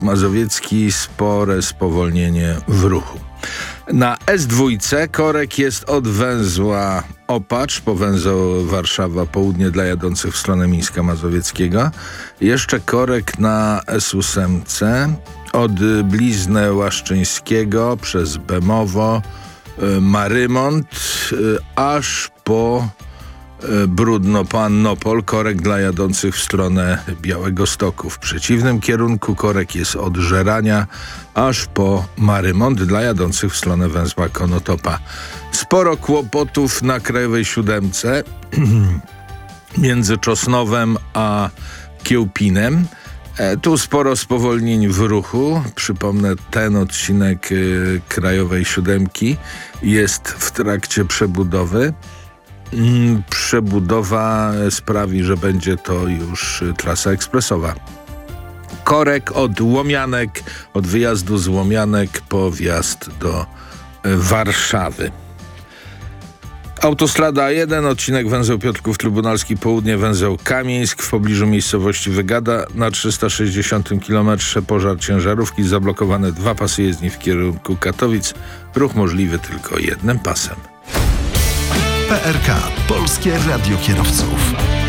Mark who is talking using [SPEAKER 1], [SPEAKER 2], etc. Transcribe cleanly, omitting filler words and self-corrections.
[SPEAKER 1] Mazowiecki spore spowolnienie w ruchu. Na S2 korek jest od węzła Opacz po węzeł Warszawa Południe dla jadących w stronę Mińska Mazowieckiego. Jeszcze korek na S8 od Blizny Łaszczyńskiego przez Bemowo, Marymont aż po Brudno po Annopol, korek dla jadących w stronę Białegostoku. W przeciwnym kierunku korek jest od Żerania aż po Marymont dla jadących w stronę węzła Konotopa. Sporo kłopotów na Krajowej Siódemce między Czosnowem a Kiełpinem. Tu sporo spowolnień w ruchu. Przypomnę, ten odcinek Krajowej Siódemki jest w trakcie przebudowy. Przebudowa sprawi, że będzie to już trasa ekspresowa. Korek od Łomianek, od wyjazdu z Łomianek po wjazd do Warszawy. Autostrada A1, odcinek węzeł Piotrków Trybunalski Południe, węzeł Kamieńsk w pobliżu miejscowości Wygada. Na 360 km pożar ciężarówki, zablokowane 2 pasy jezdni w kierunku Katowic. Ruch możliwy tylko jednym pasem.
[SPEAKER 2] PRK, Polskie Radio Kierowców.